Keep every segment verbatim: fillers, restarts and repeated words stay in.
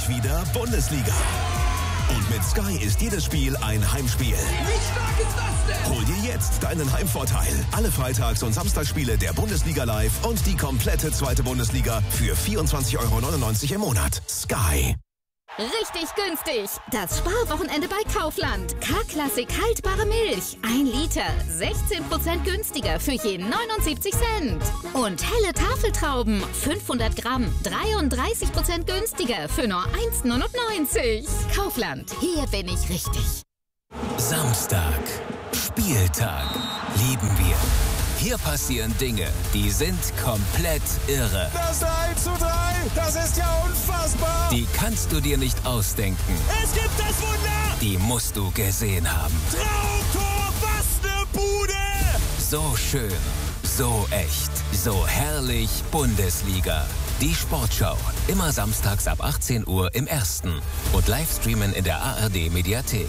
endlich wieder Bundesliga. Und mit Sky ist jedes Spiel ein Heimspiel. Wie stark ist das denn? Hol dir jetzt deinen Heimvorteil. Alle Freitags- und Samstagsspiele der Bundesliga live und die komplette zweite Bundesliga für vierundzwanzig Euro neunundneunzig im Monat. Sky. Richtig günstig. Das Sparwochenende bei Kaufland. K-Klassik haltbare Milch. Ein Liter. sechzehn Prozent günstiger für je neunundsiebzig Cent. Und helle Tafeltrauben. fünfhundert Gramm. dreiunddreißig Prozent günstiger für nur eins Komma neunundneunzig. Kaufland. Hier bin ich richtig. Samstag. Spieltag. Lieben wir. Hier passieren Dinge, die sind komplett irre. Das eins zu drei, das ist ja unfassbar. Die kannst du dir nicht ausdenken. Es gibt das Wunder. Die musst du gesehen haben. Traumtor, was ne Bude. So schön, so echt, so herrlich Bundesliga. Die Sportschau, immer samstags ab achtzehn Uhr im Ersten und Livestreamen in der A R D-Mediathek.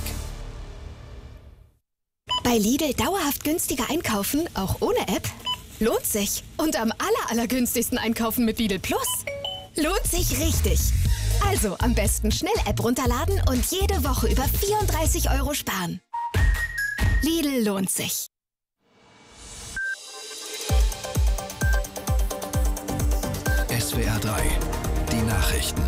Bei Lidl dauerhaft günstiger einkaufen, auch ohne App? Lohnt sich. Und am aller, allergünstigsten einkaufen mit Lidl Plus? Lohnt sich richtig. Also am besten schnell App runterladen und jede Woche über vierunddreißig Euro sparen. Lidl lohnt sich. S W R drei, die Nachrichten.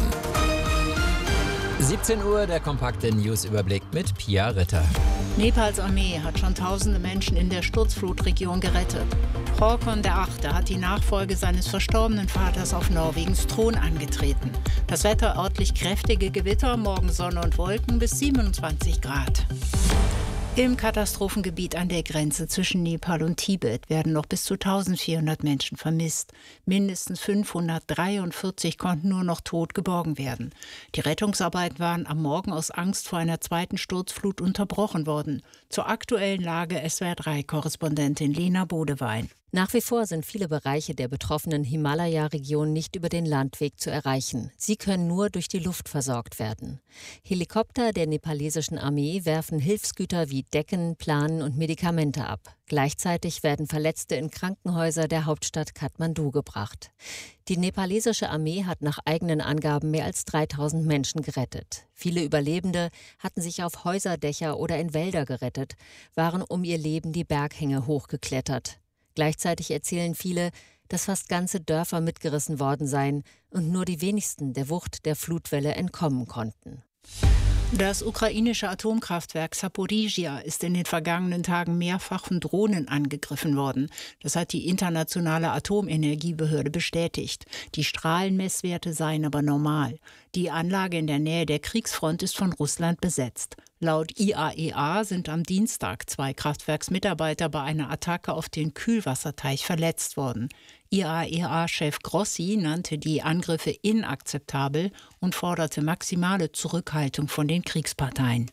siebzehn Uhr, der kompakte News-Überblick mit Pia Ritter. Nepals Armee hat schon tausende Menschen in der Sturzflutregion gerettet. Håkon der Achte hat die Nachfolge seines verstorbenen Vaters auf Norwegens Thron angetreten. Das Wetter örtlich kräftige Gewitter, morgen Sonne und Wolken bis siebenundzwanzig Grad. Im Katastrophengebiet an der Grenze zwischen Nepal und Tibet werden noch bis zu eintausendvierhundert Menschen vermisst. Mindestens fünfhundertdreiundvierzig konnten nur noch tot geborgen werden. Die Rettungsarbeiten waren am Morgen aus Angst vor einer zweiten Sturzflut unterbrochen worden. Zur aktuellen Lage S W R drei Korrespondentin Lena Bodewein. Nach wie vor sind viele Bereiche der betroffenen Himalaya-Region nicht über den Landweg zu erreichen. Sie können nur durch die Luft versorgt werden. Helikopter der nepalesischen Armee werfen Hilfsgüter wie Decken, Planen und Medikamente ab. Gleichzeitig werden Verletzte in Krankenhäuser der Hauptstadt Kathmandu gebracht. Die nepalesische Armee hat nach eigenen Angaben mehr als dreitausend Menschen gerettet. Viele Überlebende hatten sich auf Häuserdächer oder in Wälder gerettet, waren um ihr Leben die Berghänge hochgeklettert. Gleichzeitig erzählen viele, dass fast ganze Dörfer mitgerissen worden seien und nur die wenigsten der Wucht der Flutwelle entkommen konnten. Das ukrainische Atomkraftwerk Saporizhia ist in den vergangenen Tagen mehrfach von Drohnen angegriffen worden. Das hat die internationale Atomenergiebehörde bestätigt. Die Strahlenmesswerte seien aber normal. Die Anlage in der Nähe der Kriegsfront ist von Russland besetzt. Laut I A E A sind am Dienstag zwei Kraftwerksmitarbeiter bei einer Attacke auf den Kühlwasserteich verletzt worden. I A E A-Chef Grossi nannte die Angriffe inakzeptabel und forderte maximale Zurückhaltung von den Kriegsparteien.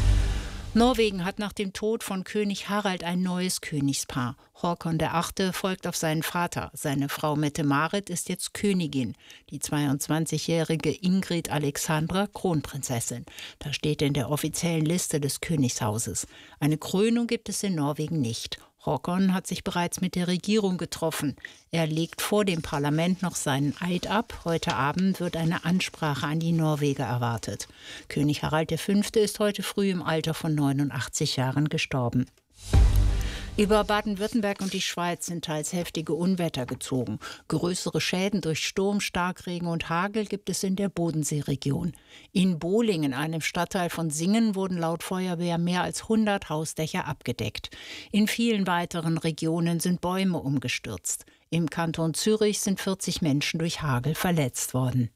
Norwegen hat nach dem Tod von König Harald ein neues Königspaar. Håkon der Achte folgt auf seinen Vater. Seine Frau Mette-Marit ist jetzt Königin. Die zweiundzwanzigjährige Ingrid Alexandra Kronprinzessin. Das steht in der offiziellen Liste des Königshauses. Eine Krönung gibt es in Norwegen nicht. Håkon hat sich bereits mit der Regierung getroffen. Er legt vor dem Parlament noch seinen Eid ab. Heute Abend wird eine Ansprache an die Norweger erwartet. König Harald der Fünfte ist heute früh im Alter von neunundachtzig Jahren gestorben. Über Baden-Württemberg und die Schweiz sind teils heftige Unwetter gezogen. Größere Schäden durch Sturm, Starkregen und Hagel gibt es in der Bodenseeregion. In Bolingen, einem Stadtteil von Singen, wurden laut Feuerwehr mehr als hundert Hausdächer abgedeckt. In vielen weiteren Regionen sind Bäume umgestürzt. Im Kanton Zürich sind vierzig Menschen durch Hagel verletzt worden.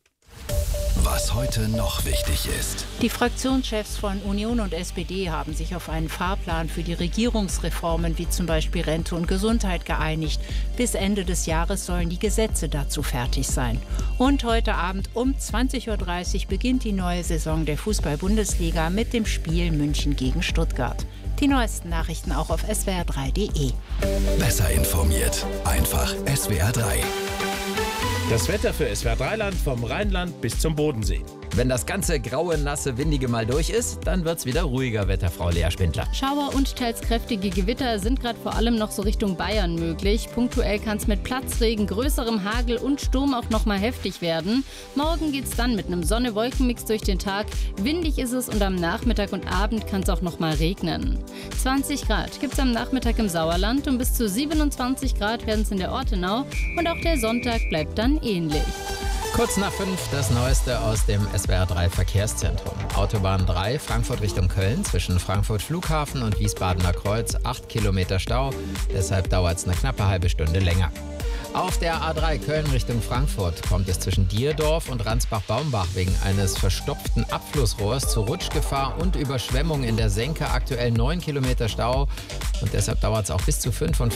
Was heute noch wichtig ist. Die Fraktionschefs von Union und S P D haben sich auf einen Fahrplan für die Regierungsreformen wie zum Beispiel Rente und Gesundheit geeinigt. Bis Ende des Jahres sollen die Gesetze dazu fertig sein. Und heute Abend um zwanzig Uhr dreißig beginnt die neue Saison der Fußball-Bundesliga mit dem Spiel München gegen Stuttgart. Die neuesten Nachrichten auch auf S W R drei Punkt D E. Besser informiert. Einfach S W R drei. Das Wetter für S W R drei Land vom Rheinland bis zum Bodensee. Wenn das ganze graue, nasse, windige mal durch ist, dann wird's wieder ruhiger, Wetterfrau Lea Spindler. Schauer und teils kräftige Gewitter sind gerade vor allem noch so Richtung Bayern möglich. Punktuell kann es mit Platzregen, größerem Hagel und Sturm auch noch mal heftig werden. Morgen geht's dann mit einem Sonne-Wolken-Mix durch den Tag. Windig ist es und am Nachmittag und Abend kann es auch noch mal regnen. zwanzig Grad gibt's am Nachmittag im Sauerland und bis zu siebenundzwanzig Grad werden es in der Ortenau. Und auch der Sonntag bleibt dann ähnlich. Kurz nach fünf das Neueste aus dem S W R drei Verkehrszentrum. Autobahn drei, Frankfurt Richtung Köln, zwischen Frankfurt Flughafen und Wiesbadener Kreuz, acht Kilometer Stau. Deshalb dauert es eine knappe halbe Stunde länger. Auf der A drei Köln Richtung Frankfurt kommt es zwischen Dierdorf und Ransbach-Baumbach wegen eines verstopften Abflussrohrs zu Rutschgefahr und Überschwemmung in der Senke. Aktuell neun Kilometer Stau und deshalb dauert es auch bis zu fünf und